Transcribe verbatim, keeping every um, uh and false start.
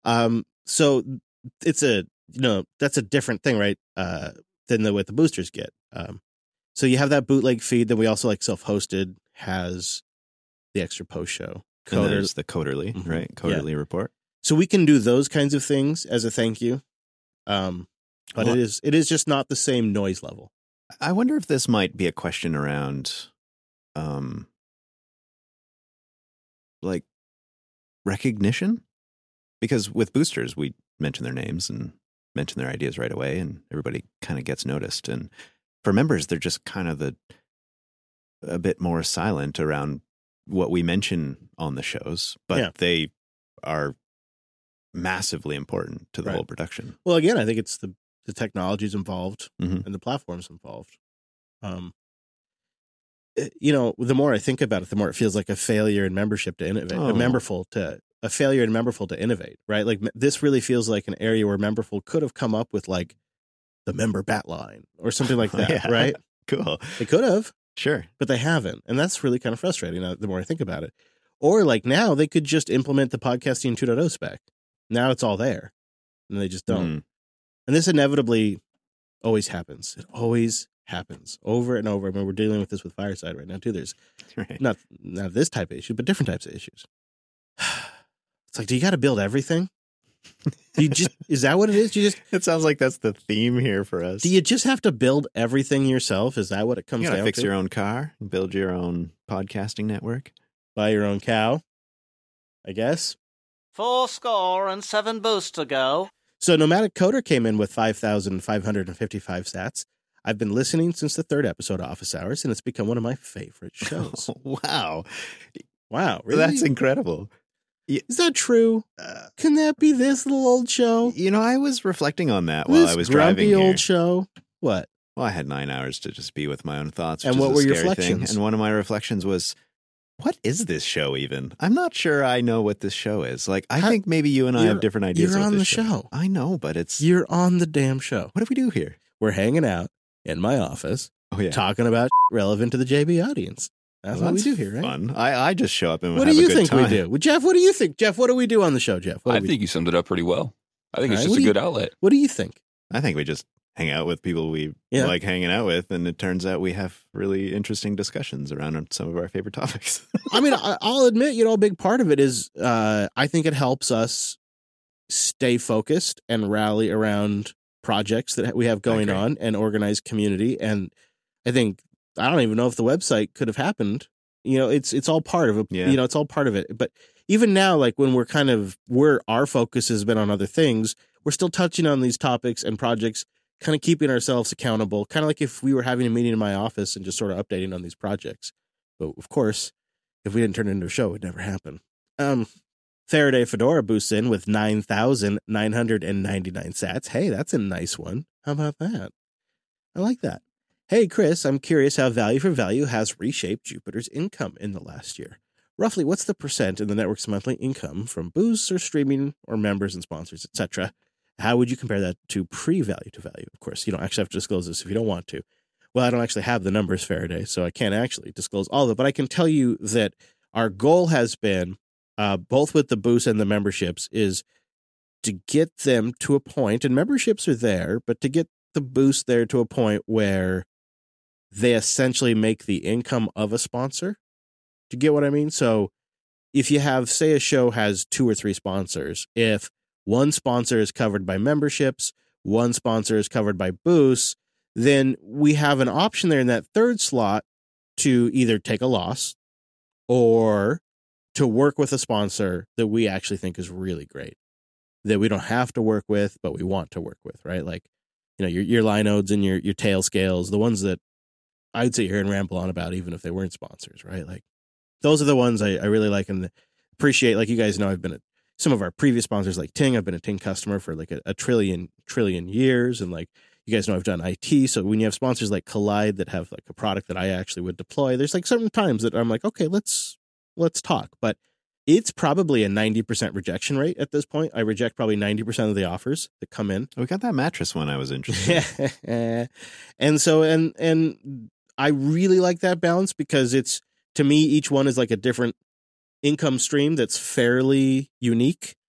Um, so it's a, you know, that's a different thing, right? Uh, than the, what the boosters get. Um, so you have that bootleg feed that we also like self-hosted has the extra post show. Coder, and there's the Coderly, mm-hmm. right? Coderly yeah. report. So we can do those kinds of things as a thank you. Um, but well, it is, it is just not the same noise level. I wonder if this might be a question around, um, like recognition, because with boosters, we mention their names and mention their ideas right away, and everybody kind of gets noticed. And for members, they're just kind of the a bit more silent around what we mention on the shows, but yeah. they are massively important to the right. whole production. Well, again, I think it's the, the technologies involved mm-hmm. and the platforms involved. Um, it, you know, the more I think about it, the more it feels like a failure in membership to innovate, oh. a memberful to a failure in memberful to innovate, right? Like this really feels like an area where memberful could have come up with like the member bat line or something like that, yeah. right? Cool. They could have. Sure. But they haven't. And that's really kind of frustrating uh, the more I think about it. Or like now they could just implement the podcasting two point oh spec. Now it's all there. And they just don't. Mm. And this inevitably always happens. It always happens over and over. I mean, we're dealing with this with Fireside right now too. There's right. not, not this type of issue, but different types of issues. It's like, do you got to build everything? Do you just, is that what it is? Do you just, it sounds like that's the theme here for us. Do you just have to build everything yourself? Is that what it comes you down to? You got to fix your own car, build your own podcasting network, buy your own cow, I guess. Four score and seven boosts to go. So Nomadic Coder came in with five thousand five hundred fifty-five sats. I've been listening since the third episode of Office Hours, and it's become one of my favorite shows. Wow. Wow. Really? That's incredible. Is that true? Uh, Can that be this little old show? You know, I was reflecting on that this while I was driving here. Grumpy old show? What? Well, I had nine hours to just be with my own thoughts. Which and what is a were your scary reflections? Thing. And one of my reflections was, what is this show even? I'm not sure I know what this show is. Like, I How, think maybe you and I have different ideas. You're of on this the show. show. I know, but it's... You're on the damn show. What do we do here? We're hanging out in my office, oh, yeah. talking about relevant to the J B audience. That's well, what that's we do here, right? Fun. I, I just show up and what have do you a good think time. we do? Well, Jeff, what do you think? Jeff, what do we do on the show, Jeff? What I we think do? you summed it up pretty well. I think All it's right, just a you, good outlet. What do you think? I think we just hang out with people we yeah. like hanging out with, and it turns out we have really interesting discussions around some of our favorite topics. I mean, I, I'll admit, you know, a big part of it is uh, I think it helps us stay focused and rally around projects that we have going on and organize community. And I think, I don't even know if the website could have happened. You know, it's it's all part of it. Yeah. You know, it's all part of it. But even now, like when we're kind of where our focus has been on other things, we're still touching on these topics and projects, kind of keeping ourselves accountable, kind of like if we were having a meeting in my office and just sort of updating on these projects. But of course, if we didn't turn it into a show, it would never happen. Um, Faraday Fedora boosts in with nine thousand nine hundred ninety-nine sats. Hey, that's a nice one. How about that? I like that. Hey, Chris, I'm curious how Value for Value has reshaped Jupiter's income in the last year. Roughly, what's the percent in the network's monthly income from boosts or streaming or members and sponsors, et cetera? How would you compare that to pre-Value to Value? Of course, you don't actually have to disclose this if you don't want to. Well, I don't actually have the numbers, Faraday, so I can't actually disclose all of it. But I can tell you that our goal has been, uh, both with the boosts and the memberships, is to get them to a point, and memberships are there, but to get the boost there to a point where they essentially make the income of a sponsor. Do you get what I mean? So if you have, say a show has two or three sponsors, if one sponsor is covered by memberships, one sponsor is covered by boosts, then we have an option there in that third slot to either take a loss or to work with a sponsor that we actually think is really great, that we don't have to work with, but we want to work with, right? Like, you know, your, your Linodes and your, your tail scales, the ones that I'd sit here and ramble on about, even if they weren't sponsors, right? Like, those are the ones I, I really like and appreciate. Like, you guys know, I've been at some of our previous sponsors, like Ting. I've been a Ting customer for like a, a trillion, trillion years. And like, you guys know, I've done I T. So when you have sponsors like Collide that have like a product that I actually would deploy, there's like certain times that I'm like, okay, let's, let's talk. But it's probably a ninety percent rejection rate at this point. I reject probably ninety percent of the offers that come in. We got that mattress one I was interested in. And so, and, and I really like that balance because it's, to me, each one is like a different income stream that's fairly unique.